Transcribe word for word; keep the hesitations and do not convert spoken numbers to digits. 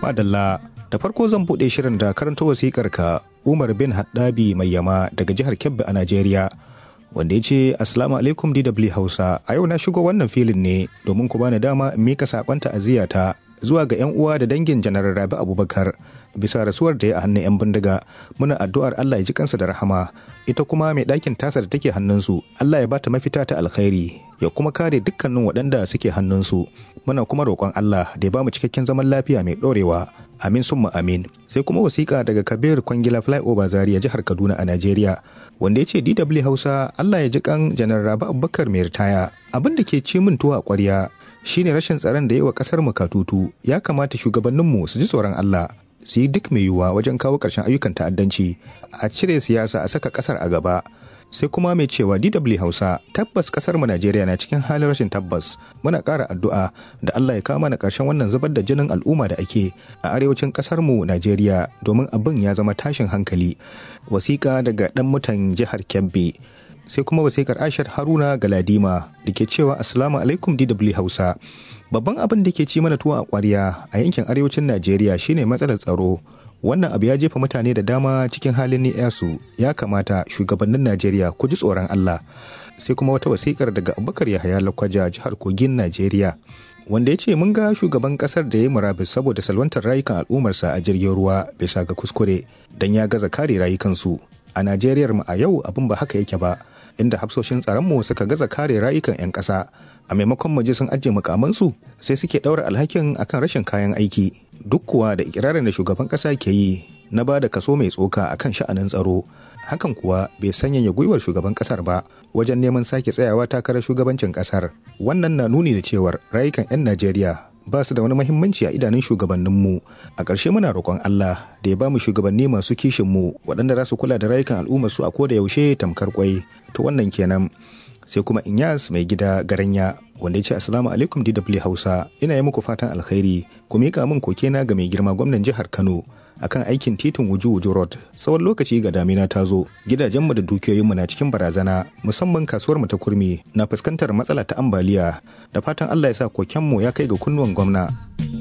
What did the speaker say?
Madalla, da farko zan buɗe shirin da karanta wasikar ka Umar bin Haddabi mai yama daga jihar Kebbi a Najeriya, wanda ya ce Assalamu alaikum D W Hausa. A yau na shigo wannan filin ne domin ku bani dama in mika sakon ta'aziyata zuwa ga 'yan uwa da dangin Janar Rabi Abubakar bisa rasuwar da ya a hannun 'yan bindiga. Muna addu'ar Allah ya ji kansa da rahama, ita kuma mai ɗakin tasa da take hannunsu Allah ya bata mafita ta alkhairi, ya kuma kare dukkanin waɗanda suke hannunsu. Muna kuma roƙon Allah da ya bamu cikakken zaman lafiya mai ɗorewa. Amin summa amin. Sai kuma wasiƙa daga Kabir Kwangila Flyover Zaria jihar Kaduna a Najeriya, wanda ya ce D W Hausa, Allah ya ji kan Janar Rabi Abubakar mai ritaya. Abin da ke ci min tuwa a ƙwarya shine rashin tsaron da yi wa kasar mu katutu. Ya kamata shugabanninmu su ji tsoron Allah, su yi duk mai yiwuwa wajen kawo ƙarshen ayyukan ta'addanci, a cire siyasa a saka ƙasar a gaba. Sai kuma mai cewa D W Hausa, tabbas ƙasar mu Najeriya na cikin halin rashin tabbas. Muna ƙara addu'a da Allah ya kawo mana ƙarshen wannan zubar da jinin al'umma da ake a arewacin ƙasar mu Najeriya, domin abin ya zama tashin hankali. Wasiƙa daga ɗan mutan jihar Kebbi. Sai kuma wasikar Aishar Haruna Galadima da ke cewa Assalamu alaikum D W Hausa. Babban abin da ke ci mana tuwo a ƙwarya a yankin arewacin Najeriya shine matsalar tsaro. Wannan abu ya jefa mutane da dama cikin halin ni'yasu. Ya kamata shugabannin Najeriya ku ji tsoron Allah. Sai kuma wata wasikar daga Abubakar Yahaya Lakwaja jihar Kogin Najeriya, wanda ya ce mun ga shugaban kasar da ya yi murabus saboda salwantar rayukan al'ummarsa a jirgin ruwa bisa ga kuskure dan ya gaza kare rayukansu. A Najeriyar mu a yau abin ba haka yake ba, inda hafsoshin tsaronmu suka gaza kare rayukan 'yan ƙasa. A maimakon maje sun ajiye makamansu, sai suke ɗaura alhakin akan rashin kayan aiki, duk kuwa da ikirarin da shugaban ƙasa ke yi na ba da kaso mai tsoka akan sha'anin tsaro. Hakan kuwa bai sanyaya gwiwar shugaban ƙasar ba wajen neman sake tsayawa takarar shugabancin ƙasar. Wannan na nuni da cewar rayukan 'yan Najeriya ba su da wani mahimmanci a idanun shugabanninmu. A ƙarshe muna roƙon Allah da ya ba mu shugabanni masu kishinmu waɗanda za su kula da rayukan al'ummarsu a koda yaushe tamkar kwai. To wannan kenan. Sai kuma Inyas mai gida Garanya, wanda ya ce Assalamu alaikum D W Hausa, ina yi muku fatan alkhairi. Ku miƙa min kokena ga mai girma gwamnan jihar Kano akan aikin titin Wuju-Wuju Road. Tsawon lokaci ga damina ta zo, gidajenmu da dukiyoyinmu na cikin barazana, musamman kasuwarmu ta Kurmi na fuskantar matsala ta ambaliya. Da fatan Allah ya sa kokenmu ya kai ga kunnuwan gwamna